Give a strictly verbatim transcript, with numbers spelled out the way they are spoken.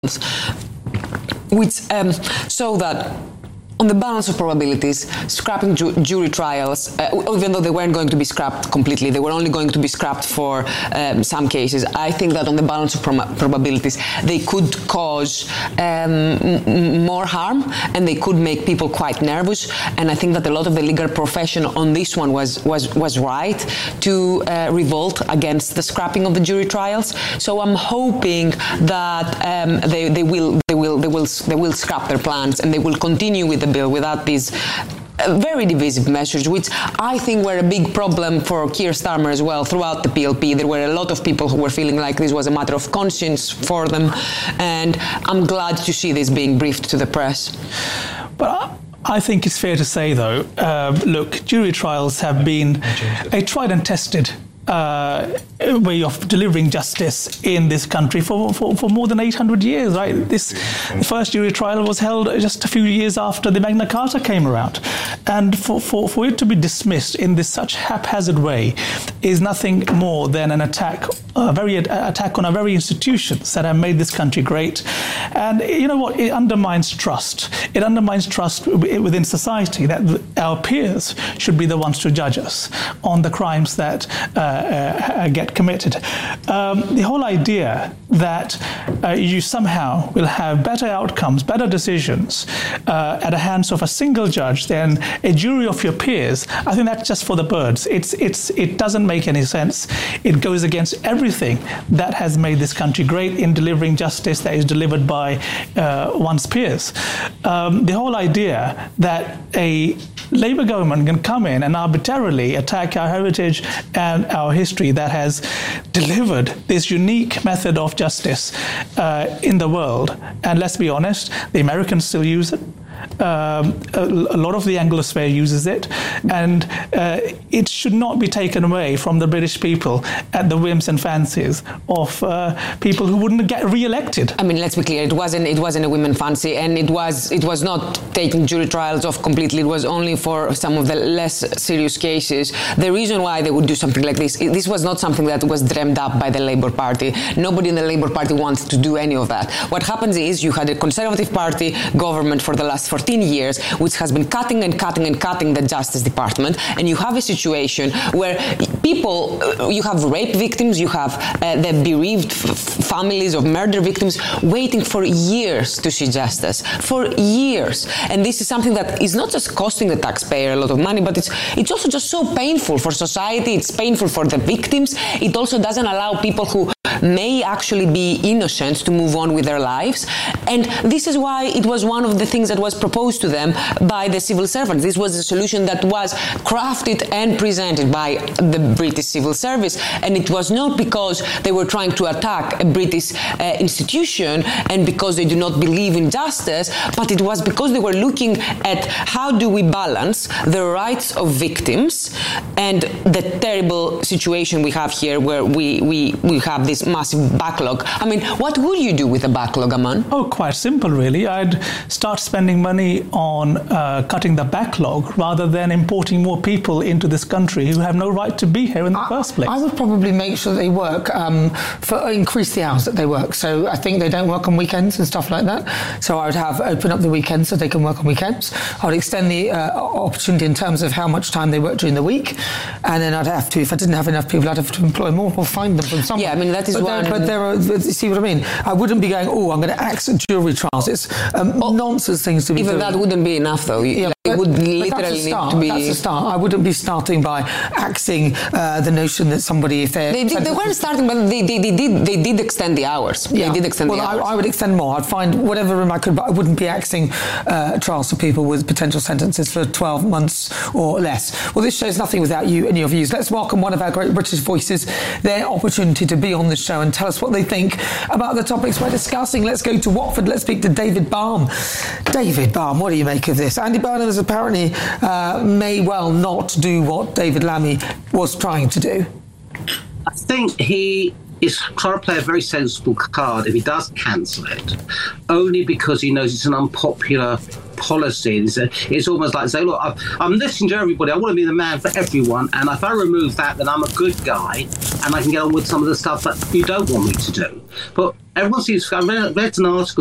which um, show that on the balance of probabilities, scrapping ju- jury trials, uh, even though they weren't going to be scrapped completely, they were only going to be scrapped for um, some cases. I think that on the balance of prom- probabilities, they could cause um, m- more harm, and they could make people quite nervous. And I think that a lot of the legal profession on this one was was was right to uh, revolt against the scrapping of the jury trials. So I'm hoping that um, they they will they will they will they will scrap their plans, and they will continue with the bill without these uh, very divisive measures, which I think were a big problem for Keir Starmer as well throughout the P L P. There were a lot of people who were feeling like this was a matter of conscience for them, and I'm glad to see this being briefed to the press. But I, I think it's fair to say, though, uh, look, jury trials have been a tried and tested Uh, way of delivering justice in this country for, for, for more than eight hundred years, right? This, the first jury trial was held just a few years after the Magna Carta came around. And for, for, for it to be dismissed in this such haphazard way is nothing more than an attack, a very a, attack on our very institutions that have made this country great. And you know what? It undermines trust. It undermines trust within society that our peers should be the ones to judge us on the crimes that uh, Uh, get committed. Um, the whole idea that uh, you somehow will have better outcomes, better decisions uh, at the hands of a single judge than a jury of your peers, I think that's just for the birds. It's it's it doesn't make any sense. It goes against everything that has made this country great in delivering justice that is delivered by uh, one's peers. Um, the whole idea that a Labour government can come in and arbitrarily attack our heritage and our history that has delivered this unique method of justice uh, in the world. And let's be honest, the Americans still use it. Um, a, a lot of the Anglosphere uses it, and uh, it should not be taken away from the British people at the whims and fancies of uh, people who wouldn't get re-elected. I mean, let's be clear, it wasn't it wasn't a women fancy, and it was it was not taking jury trials off completely. It was only for some of the less serious cases. The reason why they would do something like this, this was not something that was dreamed up by the Labour Party. Nobody in the Labour Party wants to do any of that. What happens is you had a Conservative Party government for the last fourteen years, which has been cutting and cutting and cutting the Justice Department, and you have a situation where people, you have rape victims, you have uh, the bereaved f- families of murder victims waiting for years to see justice, for years. And this is something that is not just costing the taxpayer a lot of money, but it's it's also just so painful for society, it's painful for the victims. It also doesn't allow people who may actually be innocent to move on with their lives. And this is why it was one of the things that was proposed to them by the civil servants. This was a solution that was crafted and presented by the British civil service. And it was not because they were trying to attack a British uh, institution and because they do not believe in justice, but it was because they were looking at how do we balance the rights of victims and the terrible situation we have here where we, we, we have this massive backlog. I mean, what would you do with a backlog, Aman? Oh, quite simple, really. I'd start spending money on uh, cutting the backlog rather than importing more people into this country who have no right to be here in the I, first place. I would probably make sure they work, um, for increase the hours that they work. So I think they don't work on weekends and stuff like that. So I would have open up the weekends so they can work on weekends. I would extend the uh, opportunity in terms of how much time they work during the week. And then I'd have to, if I didn't have enough people, I'd have to employ more or find them from somewhere. Yeah, I mean, that is but one. There, but there are, see what I mean? I wouldn't be going, oh, I'm going to axe jury trials. It's um, oh, nonsense things to be even doing. Even that wouldn't be enough, though. Yeah, like, but, it would but literally need to be... That's a start. I wouldn't be starting by axing uh, the notion that somebody, if they're... They, did, they weren't starting, but they, they, they, did, they did extend the hours. Yeah. They did extend well, the hours. I, I would extend more. I'd find whatever room I could, but I wouldn't be axing uh, trials for people with potential sentences for twelve months or less. Well, this show's nothing without you and your views. Let's welcome one of our great British voices, their opportunity to be on the show and tell us what they think about the topics we're discussing. Let's go to Watford. Let's speak to David Balme. David Balme, what do you make of this? Andy Burnham is apparently uh, may well not do what David Lammy was trying to do. I think he is trying to play a very sensible card if he does cancel it, only because he knows it's an unpopular policy. It's, a, it's almost like say, look, I, I'm listening to everybody. I want to be the man for everyone, and if I remove that, then I'm a good guy, and I can get on with some of the stuff that you don't want me to do. But everyone seems. I read, read an article